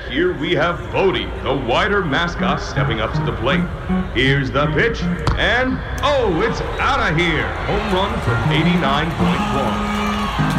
year we have Bodie, the Wider mascot, stepping up to the plate. Here's the pitch, and oh, it's out of here. Home run from 89.1.